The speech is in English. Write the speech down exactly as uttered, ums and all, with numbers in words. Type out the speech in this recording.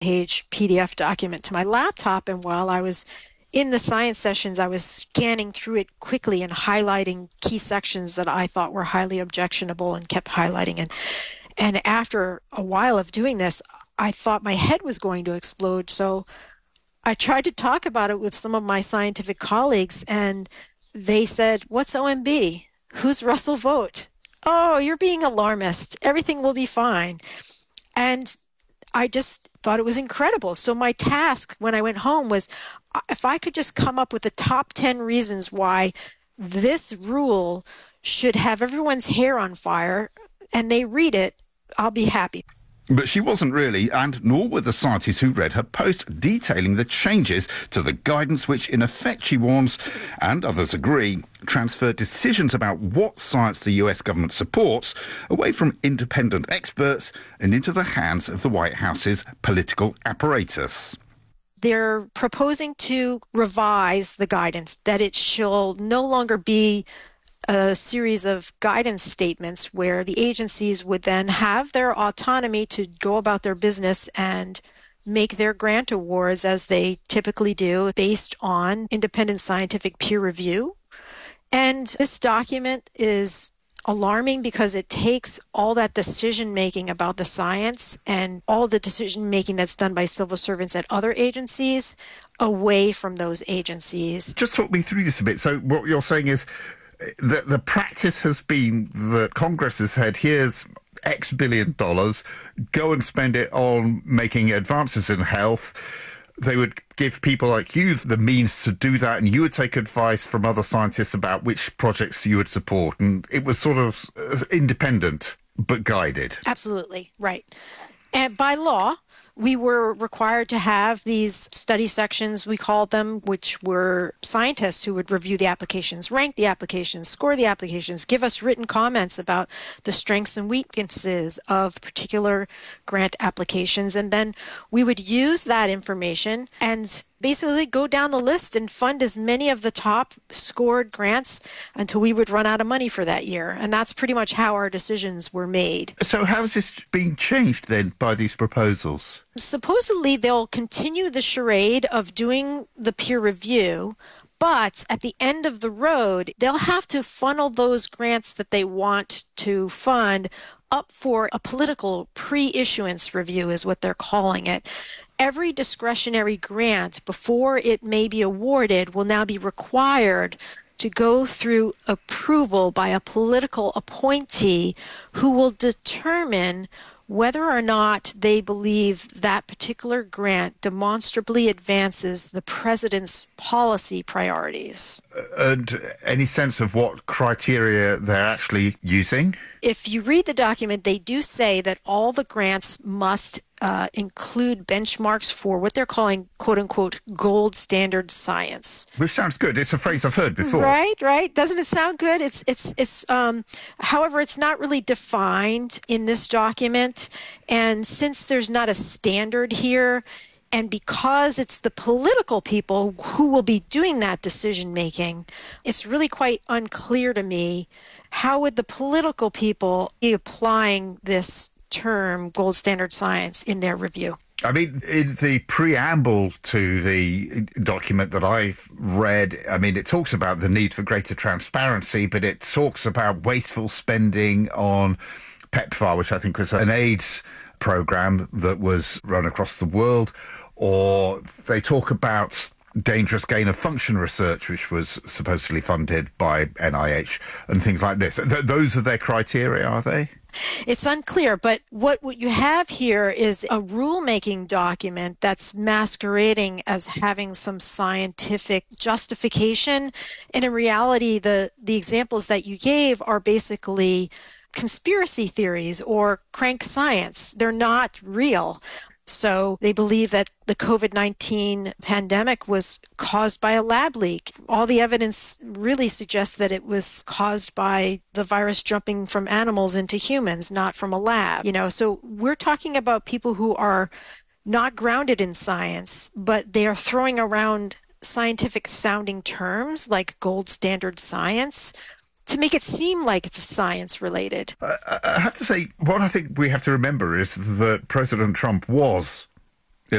page P D F document to my laptop. And while I was in the science sessions, I was scanning through it quickly and highlighting key sections that I thought were highly objectionable and kept highlighting. And, and after a while of doing this, I thought my head was going to explode. So I tried to talk about it with some of my scientific colleagues, and they said, "What's O M B? Who's Russell Vogt? Oh, you're being alarmist. Everything will be fine." And I just thought it was incredible. So my task when I went home was, if I could just come up with the top ten reasons why this rule should have everyone's hair on fire and they read it, I'll be happy. But she wasn't really, and nor were the scientists who read her post detailing the changes to the guidance which, in effect, she warns, and others agree, transfer decisions about what science the U S government supports away from independent experts and into the hands of the White House's political apparatus. They're proposing to revise the guidance, that it shall no longer be a series of guidance statements where the agencies would then have their autonomy to go about their business and make their grant awards as they typically do based on independent scientific peer review. And this document is alarming because it takes all that decision making about the science and all the decision making that's done by civil servants at other agencies away from those agencies. Just talk me through this a bit. So what you're saying is the, the practice has been that Congress has said, here's X billion dollars, go and spend it on making advances in health. They would give people like you the means to do that, and you would take advice from other scientists about which projects you would support. And it was sort of independent, but guided. Absolutely, right. And by law, we were required to have these study sections, we called them, which were scientists who would review the applications, rank the applications, score the applications, give us written comments about the strengths and weaknesses of particular grant applications. And then we would use that information and basically go down the list and fund as many of the top scored grants until we would run out of money for that year. And that's pretty much how our decisions were made. So how is this being changed then by these proposals? Supposedly they'll continue the charade of doing the peer review, but at the end of the road, they'll have to funnel those grants that they want to fund up for a political pre-issuance review is what they're calling it. Every discretionary grant before it may be awarded will now be required to go through approval by a political appointee who will determine whether or not they believe that particular grant demonstrably advances the president's policy priorities. And any sense of what criteria they're actually using? If you read the document, they do say that all the grants must uh, include benchmarks for what they're calling, quote unquote, gold standard science. Which sounds good. It's a phrase I've heard before. Right, right. Doesn't it sound good? It's, it's, it's, um, however, it's not really defined in this document. And since there's not a standard here, and because it's the political people who will be doing that decision making, it's really quite unclear to me how would the political people be applying this term gold standard science in their review. I mean, in the preamble to the document that I've read, I mean, it talks about the need for greater transparency, but it talks about wasteful spending on PEPFAR, which I think was an AIDS program that was run across the world, or they talk about dangerous gain-of-function research, which was supposedly funded by N I H and things like this. Th- those are their criteria, are they? It's unclear, but what, what you have here is a rulemaking document that's masquerading as having some scientific justification. And in reality, the, the examples that you gave are basically conspiracy theories or crank science. They're not real. So they believe that the COVID nineteen pandemic was caused by a lab leak. All the evidence really suggests that it was caused by the virus jumping from animals into humans, not from a lab. You know, so we're talking about people who are not grounded in science, but they are throwing around scientific sounding terms like gold standard science to make it seem like it's science related. I have to say, what I think we have to remember is that President Trump was